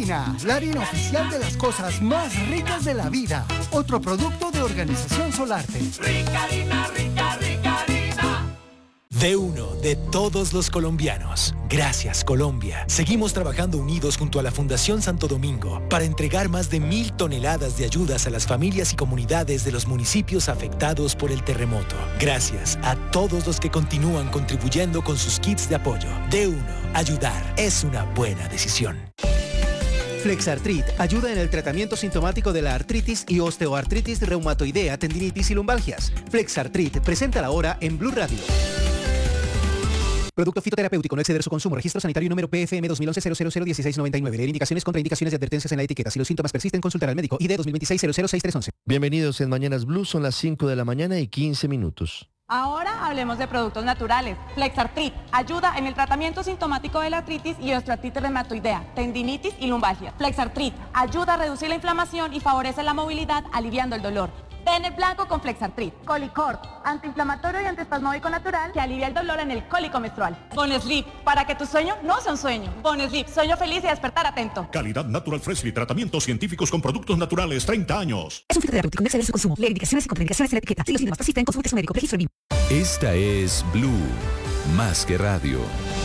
Harina, la harina oficial de las cosas más ricas de la vida. Otro producto de Organización Solarte. Rica harina, rica, rica harina. De uno, de todos los colombianos. Gracias, Colombia. Seguimos trabajando unidos junto a la Fundación Santo Domingo para entregar más de 1.000 toneladas de ayudas a las familias y comunidades de los municipios afectados por el terremoto. Gracias a todos los que continúan contribuyendo con sus kits de apoyo. De uno, ayudar es una buena decisión. Flexartrit ayuda en el tratamiento sintomático de la artritis y osteoartritis reumatoidea, tendinitis y lumbalgias. Flexartrit, presenta la hora en Blue Radio. Producto fitoterapéutico, no exceder su consumo. Registro sanitario número PFM 2011-001699. Leer indicaciones, contraindicaciones y advertencias en la etiqueta. Si los síntomas persisten, consultar al médico. ID 2026-006311. Bienvenidos en Mañanas Blue, son las 5 de la mañana y 15 minutos. Ahora hablemos de productos naturales. Flexartrit ayuda en el tratamiento sintomático de la artritis y osteoartritis reumatoidea, tendinitis y lumbalgia. Flexartrit ayuda a reducir la inflamación y favorece la movilidad, aliviando el dolor. Ten el blanco con Flexartrit. Colicort, antiinflamatorio y antiespasmódico natural que alivia el dolor en el cólico menstrual. Bonesleep, para que tu sueño no sea un sueño. Bonesleep, sueño feliz y despertar atento. Calidad Natural Freshly, tratamientos científicos con productos naturales, 30 años. Es un fitoterapéutico, no exceder su consumo. Leer indicaciones y contraindicaciones en la etiqueta. Si los síntomas persisten, consulte a su médico. Registro BIM. Esta es Blue, más que radio.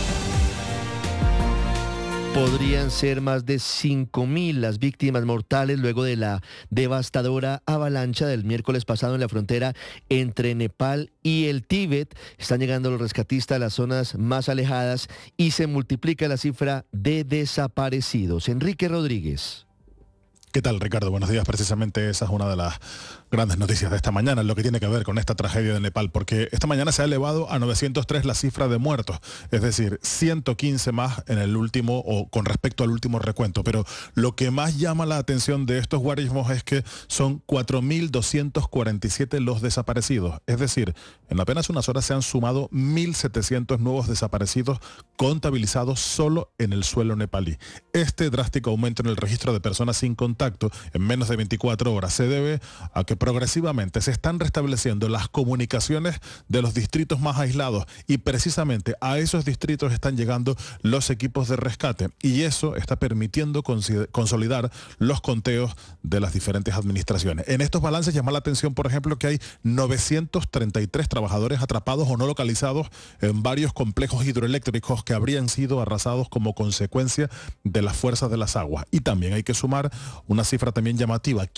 Podrían ser más de 5.000 las víctimas mortales luego de la devastadora avalancha del miércoles pasado en la frontera entre Nepal y el Tíbet. Están llegando los rescatistas a las zonas más alejadas y se multiplica la cifra de desaparecidos. Enrique Rodríguez. ¿Qué tal, Ricardo? Buenos días. Precisamente esa es una de las grandes noticias de esta mañana, lo que tiene que ver con esta tragedia de Nepal, porque esta mañana se ha elevado a 903 la cifra de muertos, es decir, 115 más en el último o con respecto al último recuento. Pero lo que más llama la atención de estos guarismos es que son 4.247 los desaparecidos, es decir, en apenas unas horas se han sumado 1.700 nuevos desaparecidos contabilizados solo en el suelo nepalí. Este drástico aumento en el registro de personas sin contacto en menos de 24 horas se debe a que progresivamente se están restableciendo las comunicaciones de los distritos más aislados y precisamente a esos distritos están llegando los equipos de rescate y eso está permitiendo consolidar los conteos de las diferentes administraciones. En estos balances llama la atención, por ejemplo, que hay 933 trabajadores atrapados o no localizados en varios complejos hidroeléctricos que habrían sido arrasados como consecuencia de las fuerzas de las aguas. Y también hay que sumar una cifra también llamativa,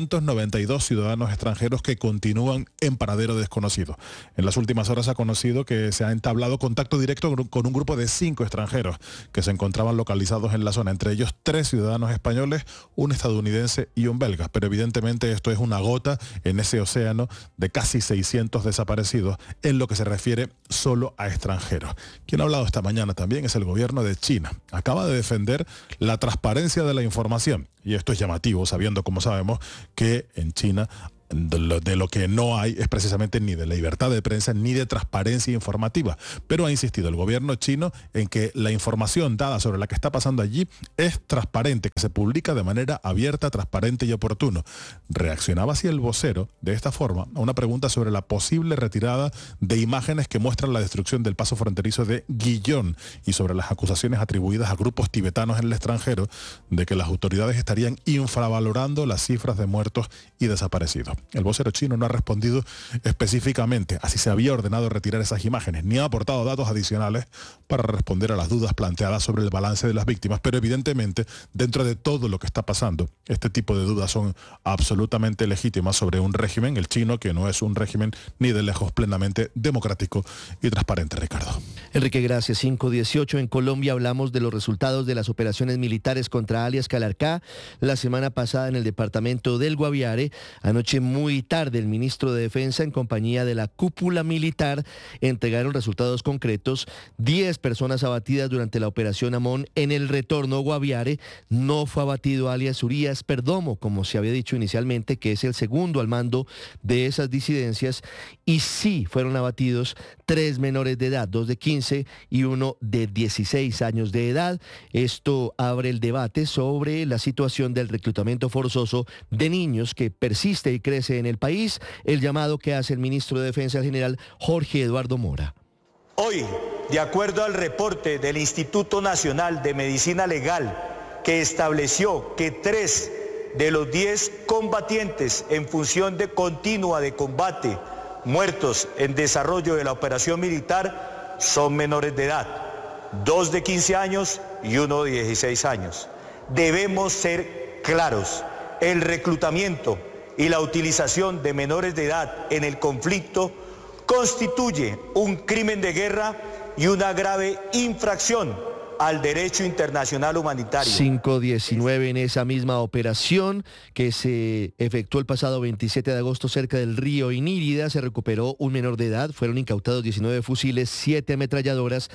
592 ciudadanos extranjeros que continúan en paradero desconocido. En las últimas horas se ha conocido que se ha entablado contacto directo con un grupo de 5 extranjeros que se encontraban localizados en la zona, entre ellos 3 ciudadanos españoles, un estadounidense y un belga. Pero evidentemente esto es una gota en ese océano de casi 600 desaparecidos en lo que se refiere solo a extranjeros. Quien ha hablado esta mañana también es el gobierno de China. Acaba de defender la transparencia de la información y esto es llamativo sabiendo, como sabemos, que en China de lo que no hay es precisamente ni de libertad de prensa ni de transparencia informativa. Pero ha insistido el gobierno chino en que la información dada sobre la que está pasando allí es transparente, que se publica de manera abierta, transparente y oportuno. Reaccionaba así el vocero de esta forma a una pregunta sobre la posible retirada de imágenes que muestran la destrucción del paso fronterizo de Guillón y sobre las acusaciones atribuidas a grupos tibetanos en el extranjero de que las autoridades estarían infravalorando las cifras de muertos y desaparecidos. El vocero chino no ha respondido específicamente a si se había ordenado retirar esas imágenes, ni ha aportado datos adicionales para responder a las dudas planteadas sobre el balance de las víctimas, pero evidentemente, dentro de todo lo que está pasando, este tipo de dudas son absolutamente legítimas sobre un régimen, el chino, que no es un régimen ni de lejos plenamente democrático y transparente, Ricardo. Enrique, gracias. 5:18 en Colombia hablamos de los resultados de las operaciones militares contra alias Calarcá la semana pasada en el departamento del Guaviare. Anoche muy tarde el ministro de Defensa en compañía de la cúpula militar entregaron resultados concretos. 10 personas abatidas durante la operación Amón. En el retorno Guaviare no fue abatido alias Urias Perdomo, como se había dicho inicialmente, que es el segundo al mando de esas disidencias, y sí fueron abatidos 3 menores de edad, 2 de 15 y 1 de 16 años de edad. Esto abre el debate sobre la situación del reclutamiento forzoso de niños que persiste y crece en el país, el llamado que hace el ministro de Defensa, el general Jorge Eduardo Mora. Hoy, de acuerdo al reporte del Instituto Nacional de Medicina Legal, que estableció que 3 de los 10 combatientes en función continua de combate muertos en desarrollo de la operación militar son menores de edad, 2 de 15 años y 1 de 16 años. Debemos ser claros, el reclutamiento y la utilización de menores de edad en el conflicto constituye un crimen de guerra y una grave infracción al derecho internacional humanitario. 5-19 en esa misma operación que se efectuó el pasado 27 de agosto cerca del río Inírida, se recuperó un menor de edad, fueron incautados 19 fusiles, 7 ametralladoras,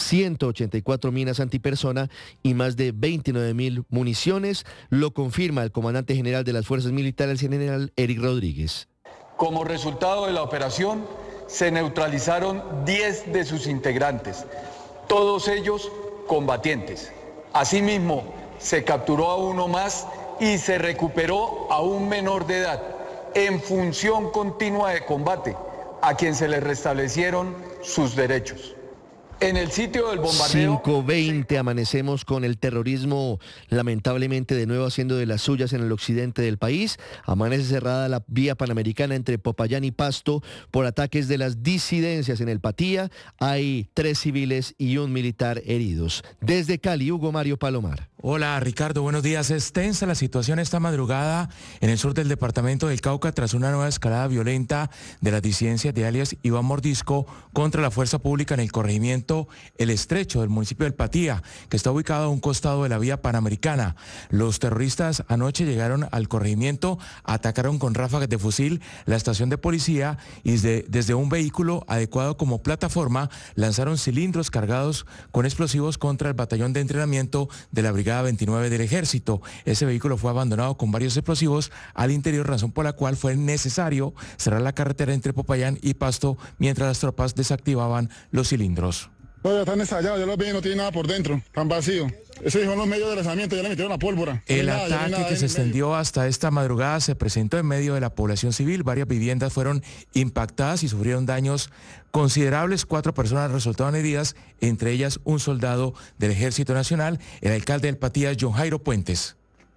184 minas antipersona y más de 29.000 municiones, lo confirma el comandante general de las Fuerzas Militares, el general Eric Rodríguez. Como resultado de la operación, se neutralizaron 10 de sus integrantes, todos ellos combatientes. Asimismo, se capturó a uno más y se recuperó a un menor de edad en función continua de combate, a quien se le restablecieron sus derechos. En el sitio del bombardeo... 5:20 amanecemos con el terrorismo lamentablemente de nuevo haciendo de las suyas en el occidente del país. Amanece cerrada la vía panamericana entre Popayán y Pasto por ataques de las disidencias en el Patía. Hay 3 civiles y un militar heridos. Desde Cali, Hugo Mario Palomar. Hola Ricardo, buenos días. Es tensa la situación esta madrugada en el sur del departamento del Cauca tras una nueva escalada violenta de las disidencias de alias Iván Mordisco contra la fuerza pública en el corregimiento El Estrecho del municipio del Patía, que está ubicado a un costado de la vía panamericana. Los terroristas anoche llegaron al corregimiento, atacaron con ráfagas de fusil la estación de policía y desde un vehículo adecuado como plataforma lanzaron cilindros cargados con explosivos contra el batallón de entrenamiento de la Brigada 29 del Ejército. Ese vehículo fue abandonado con varios explosivos al interior, razón por la cual fue necesario cerrar la carretera entre Popayán y Pasto mientras las tropas desactivaban los cilindros. No, ya están estallados, yo los vi, no tiene nada por dentro, están vacíos. Esos son los medios de lanzamiento, ya le metieron la pólvora. El ataque que se extendió hasta esta madrugada se presentó en medio de la población civil. Varias viviendas fueron impactadas y sufrieron daños considerables. 4 personas resultaron heridas, entre ellas un soldado del Ejército Nacional. El alcalde del Patía, John Jairo Puentes.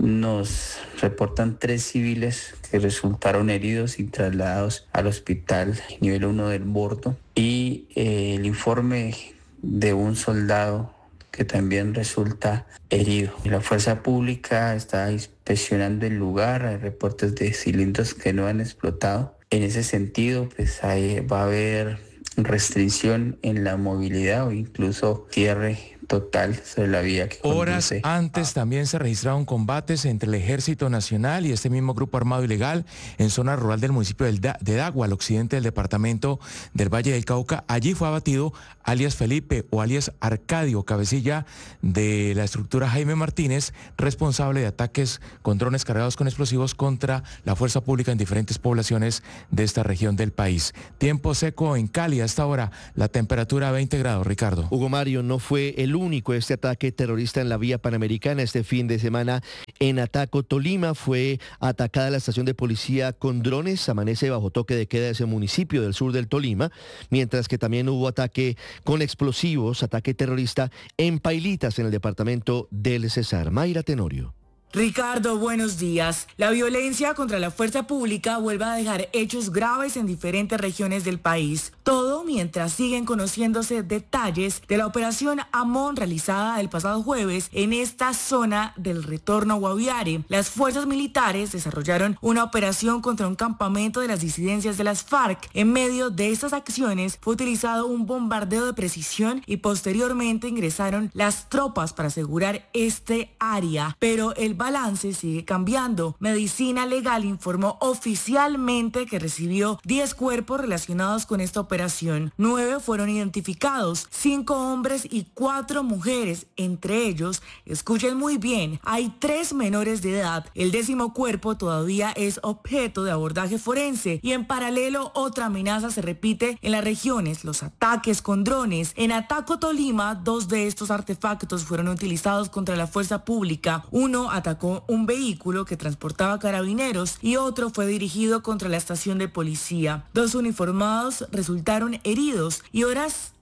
Nos reportan 3 civiles que resultaron heridos y trasladados al hospital nivel 1 del Bordo. Y el informe de un soldado que también resulta herido. La fuerza pública está inspeccionando el lugar, hay reportes de cilindros que no han explotado. En ese sentido, pues va a haber restricción en la movilidad o incluso cierre total sobre la vía que Horas antes también se registraron combates entre el Ejército Nacional y este mismo grupo armado ilegal en zona rural del municipio de Dagua, al occidente del departamento del Valle del Cauca. Allí fue abatido alias Felipe o alias Arcadio, cabecilla de la estructura Jaime Martínez, responsable de ataques con drones cargados con explosivos contra la fuerza pública en diferentes poblaciones de esta región del país. Tiempo seco en Cali hasta ahora, la temperatura 20 grados, Ricardo. Hugo Mario, no fue el único este ataque terrorista en la vía panamericana. Este fin de semana en Ataco, Tolima, fue atacada la estación de policía con drones. Amanece bajo toque de queda ese municipio del sur del Tolima, mientras que también hubo ataque con explosivos, ataque terrorista en Pailitas, en el departamento del Cesar. Mayra Tenorio. Ricardo, buenos días. La violencia contra la fuerza pública vuelve a dejar hechos graves en diferentes regiones del país. Todo mientras siguen conociéndose detalles de la operación Amón realizada el pasado jueves en esta zona del retorno Guaviare. Las fuerzas militares desarrollaron una operación contra un campamento de las disidencias de las FARC. En medio de estas acciones fue utilizado un bombardeo de precisión y posteriormente ingresaron las tropas para asegurar este área. Pero el balance sigue cambiando. Medicina Legal informó oficialmente que recibió 10 cuerpos relacionados con esta operación. 9 fueron identificados, 5 hombres y 4 mujeres. Entre ellos, escuchen muy bien, hay 3 menores de edad. El 10º cuerpo todavía es objeto de abordaje forense y en paralelo otra amenaza se repite en las regiones, los ataques con drones. En Ataco, Tolima, 2 de estos artefactos fueron utilizados contra la fuerza pública. Uno atacó un vehículo que transportaba carabineros y otro fue dirigido contra la estación de policía. 2 uniformados resultaron heridos y horas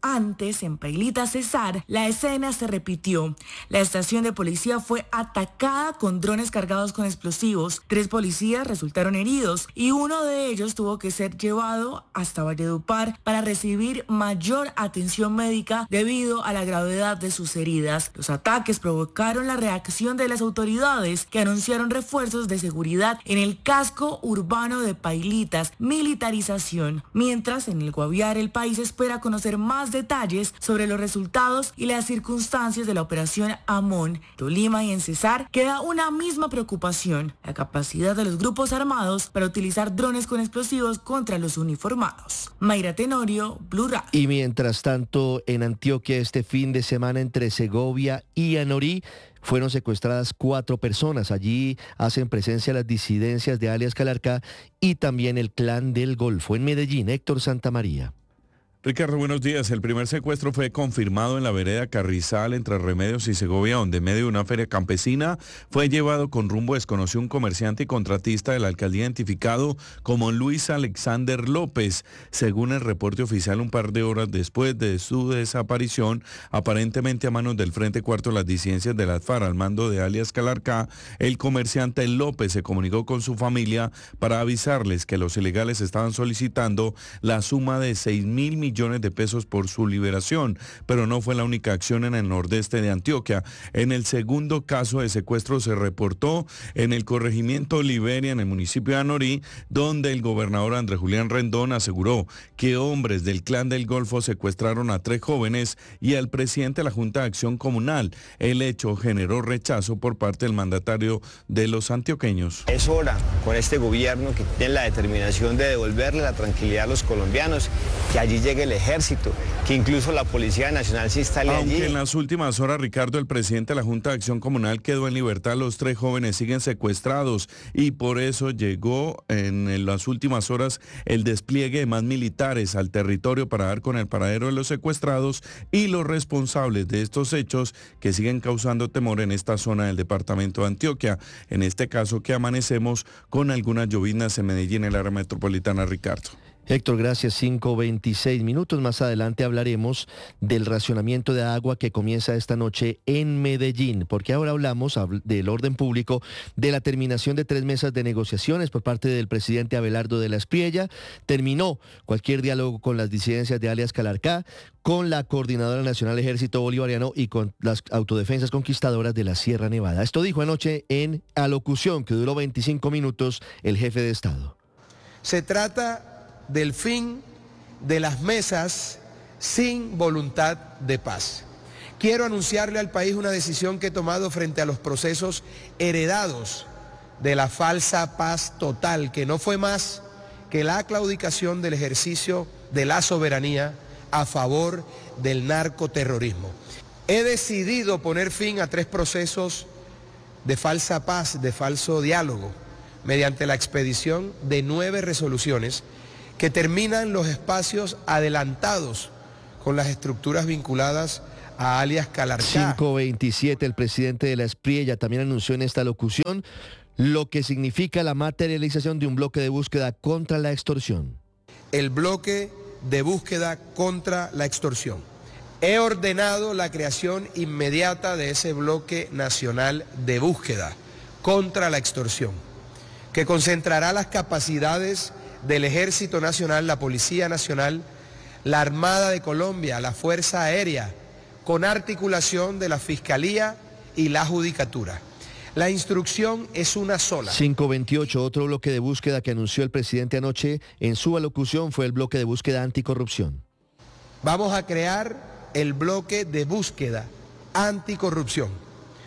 Antes, en Pailita Cesar, la escena se repitió. La estación de policía fue atacada con drones cargados con explosivos. 3 policías resultaron heridos y uno de ellos tuvo que ser llevado hasta Valledupar para recibir mayor atención médica debido a la gravedad de sus heridas. Los ataques provocaron la reacción de las autoridades, que anunciaron refuerzos de seguridad en el casco urbano de Pailitas, militarización. Mientras, en el Guaviare, el país espera conocer más detalles sobre los resultados y las circunstancias de la operación Amón. En Tolima y en Cesar queda una misma preocupación: la capacidad de los grupos armados para utilizar drones con explosivos contra los uniformados. Mayra Tenorio, Blue Radio. Y mientras tanto, en Antioquia este fin de semana entre Segovia y Anorí fueron secuestradas 4 personas. Allí hacen presencia las disidencias de alias Calarcá y también el Clan del Golfo. En Medellín, Héctor Santamaría. Ricardo, buenos días. El primer secuestro fue confirmado en la vereda Carrizal entre Remedios y Segovia, donde en medio de una feria campesina fue llevado con rumbo desconocido un comerciante y contratista de la alcaldía identificado como Luis Alexander López. Según el reporte oficial, un par de horas después de su desaparición, aparentemente a manos del Frente Cuarto de las disidencias de las FARC al mando de alias Calarcá, el comerciante López se comunicó con su familia para avisarles que los ilegales estaban solicitando la suma de 6.000 millones de pesos por su liberación, pero no fue la única acción en el nordeste de Antioquia. En el segundo caso de secuestro se reportó en el corregimiento Liberia, en el municipio de Anorí, donde el gobernador Andrés Julián Rendón aseguró que hombres del Clan del Golfo secuestraron a 3 jóvenes y al presidente de la Junta de Acción Comunal. El hecho generó rechazo por parte del mandatario de los antioqueños. Es hora, con este gobierno que tiene la determinación de devolverle la tranquilidad a los colombianos, que allí llegue el ejército, que incluso la Policía Nacional se instale allí. Aunque en las últimas horas, Ricardo, el presidente de la Junta de Acción Comunal quedó en libertad, los 3 jóvenes siguen secuestrados y por eso llegó en las últimas horas el despliegue de más militares al territorio para dar con el paradero de los secuestrados y los responsables de estos hechos que siguen causando temor en esta zona del departamento de Antioquia. En este caso que amanecemos con algunas lloviznas en Medellín, en el área metropolitana, Ricardo. Héctor, gracias. 5:26 minutos. Más adelante hablaremos del racionamiento de agua que comienza esta noche en Medellín, porque ahora hablamos del orden público, de la terminación de 3 mesas de negociaciones por parte del presidente Abelardo de la Espriella. Terminó cualquier diálogo con las disidencias de alias Calarcá, con la Coordinadora Nacional Ejército Bolivariano y con las autodefensas conquistadoras de la Sierra Nevada. Esto dijo anoche en alocución que duró 25 minutos el jefe de Estado. Se trata del fin de las mesas sin voluntad de paz. Quiero anunciarle al país una decisión que he tomado frente a los procesos heredados de la falsa paz total, que no fue más que la claudicación del ejercicio de la soberanía a favor del narcoterrorismo. He decidido poner fin a 3 procesos de falsa paz, de falso diálogo, mediante la expedición de 9 resoluciones que terminan los espacios adelantados con las estructuras vinculadas a alias Calarcá. 5:27, el presidente de la Espriella también anunció en esta locución lo que significa la materialización de un bloque de búsqueda contra la extorsión. El bloque de búsqueda contra la extorsión. He ordenado la creación inmediata de ese bloque nacional de búsqueda contra la extorsión, que concentrará las capacidades del Ejército Nacional, la Policía Nacional, la Armada de Colombia, la Fuerza Aérea, con articulación de la Fiscalía y la Judicatura. La instrucción es una sola. 5:28, otro bloque de búsqueda que anunció el presidente anoche en su alocución fue el bloque de búsqueda anticorrupción. Vamos a crear el bloque de búsqueda anticorrupción,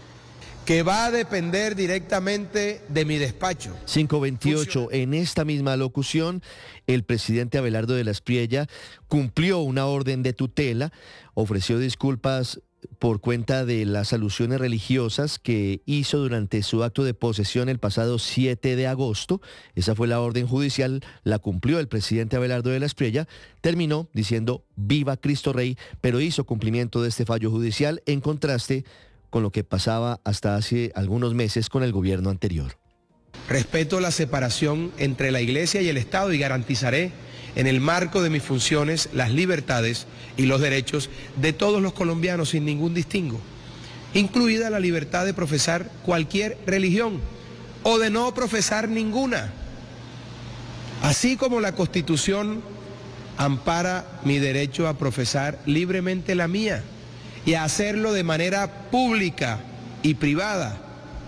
que va a depender directamente de mi despacho. 5:28, en esta misma locución, el presidente Abelardo de la Espriella cumplió una orden de tutela, ofreció disculpas por cuenta de las alusiones religiosas que hizo durante su acto de posesión el pasado 7 de agosto. Esa fue la orden judicial, la cumplió el presidente Abelardo de la Espriella, terminó diciendo viva Cristo Rey, pero hizo cumplimiento de este fallo judicial en contraste con lo que pasaba hasta hace algunos meses con el gobierno anterior. Respeto la separación entre la Iglesia y el Estado y garantizaré en el marco de mis funciones, las libertades y los derechos de todos los colombianos sin ningún distingo, incluida la libertad de profesar cualquier religión o de no profesar ninguna, así como la Constitución ampara mi derecho a profesar libremente la mía y a hacerlo de manera pública y privada.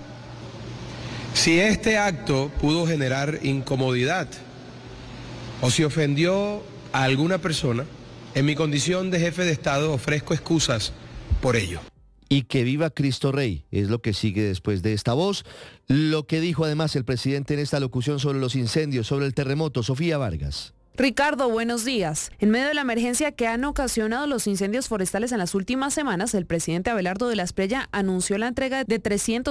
Si este acto pudo generar incomodidad o si ofendió a alguna persona, en mi condición de jefe de Estado ofrezco excusas por ello. Y que viva Cristo Rey, es lo que sigue después de esta voz. Lo que dijo además el presidente en esta locución sobre los incendios, sobre el terremoto, Sofía Vargas. Ricardo, buenos días. En medio de la emergencia que han ocasionado los incendios forestales en las últimas semanas, el presidente Abelardo de la Espriella anunció la entrega de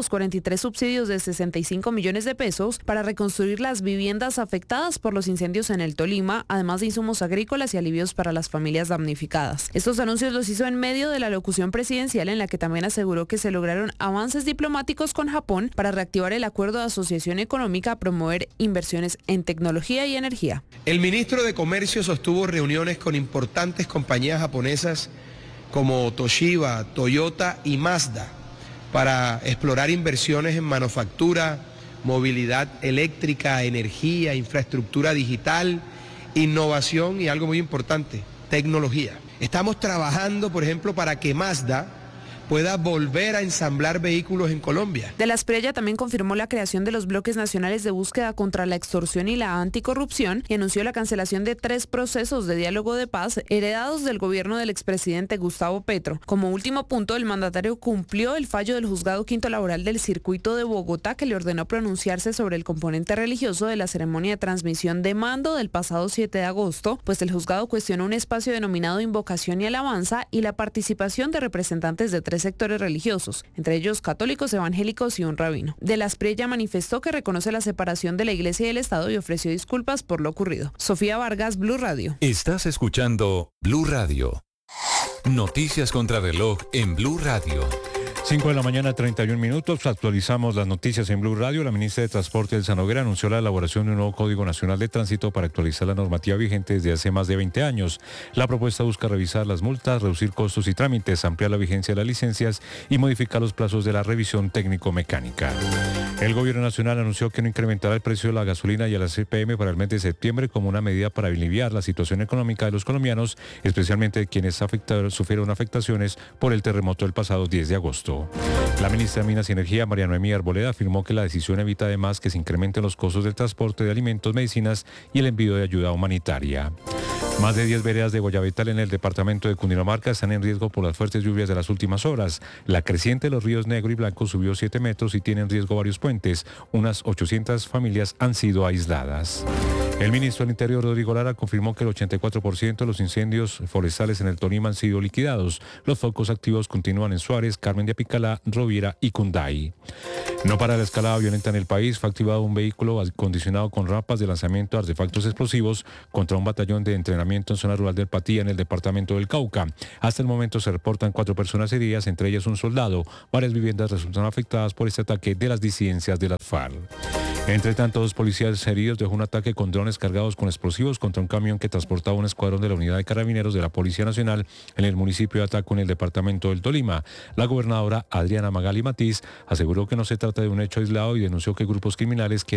343 subsidios de 65 millones de pesos para reconstruir las viviendas afectadas por los incendios en el Tolima, además de insumos agrícolas y alivios para las familias damnificadas. Estos anuncios los hizo en medio de la locución presidencial en la que también aseguró que se lograron avances diplomáticos con Japón para reactivar el acuerdo de asociación económica a promover inversiones en tecnología y energía. El ministro de Comercio sostuvo reuniones con importantes compañías japonesas como Toshiba, Toyota y Mazda para explorar inversiones en manufactura, movilidad eléctrica, energía, infraestructura digital, innovación y algo muy importante, tecnología. Estamos trabajando, por ejemplo, para que Mazda pueda volver a ensamblar vehículos en Colombia. De la Espriella también confirmó la creación de los bloques nacionales de búsqueda contra la extorsión y la anticorrupción y anunció la cancelación de 3 procesos de diálogo de paz heredados del gobierno del expresidente Gustavo Petro. Como último punto, el mandatario cumplió el fallo del Juzgado Quinto Laboral del Circuito de Bogotá que le ordenó pronunciarse sobre el componente religioso de la ceremonia de transmisión de mando del pasado 7 de agosto, pues el juzgado cuestionó un espacio denominado Invocación y Alabanza y la participación de representantes de 3 sectores religiosos, entre ellos católicos, evangélicos y un rabino. De la Espriella manifestó que reconoce la separación de la Iglesia y el Estado y ofreció disculpas por lo ocurrido. Sofía Vargas, Blue Radio. Estás escuchando Blue Radio. Noticias contra reloj en Blue Radio. 5 de la mañana, 31 minutos. Actualizamos las noticias en Blue Radio. La ministra de Transporte, Elsa Noguera, anunció la elaboración de un nuevo Código Nacional de Tránsito para actualizar la normativa vigente desde hace más de 20 años. La propuesta busca revisar las multas, reducir costos y trámites, ampliar la vigencia de las licencias y modificar los plazos de la revisión técnico-mecánica. El Gobierno Nacional anunció que no incrementará el precio de la gasolina y a la CPM para el mes de septiembre como una medida para aliviar la situación económica de los colombianos, especialmente de quienes sufrieron afectaciones por el terremoto del pasado 10 de agosto. La ministra de Minas y Energía, María Noemí Arboleda, afirmó que la decisión evita además que se incrementen los costos del transporte de alimentos, medicinas y el envío de ayuda humanitaria. Más de 10 veredas de Guayabetal en el departamento de Cundinamarca están en riesgo por las fuertes lluvias de las últimas horas. La creciente de los ríos Negro y Blanco subió 7 metros y tiene en riesgo varios puentes. Unas 800 familias han sido aisladas. El ministro del Interior, Rodrigo Lara, confirmó que el 84% de los incendios forestales en el Tolima han sido liquidados. Los focos activos continúan en Suárez, Carmen de Apicalá, Rovira y Cunday. No para la escalada violenta en el país, fue activado un vehículo acondicionado con rampas de lanzamiento de artefactos explosivos contra un batallón de entrenamiento en zona rural del Patía, en el departamento del Cauca. Hasta el momento se reportan 4 personas heridas, entre ellas un soldado. Varias viviendas resultan afectadas por este ataque de las disidencias de las FARC. Entre tanto, 2 policías heridos dejó un ataque con drones cargados con explosivos contra un camión que transportaba un escuadrón de la Unidad de Carabineros de la Policía Nacional en el municipio de Ataco, en el departamento del Tolima. La gobernadora Adriana Magali Matiz aseguró que no se trata de un hecho aislado y denunció que grupos criminales quieren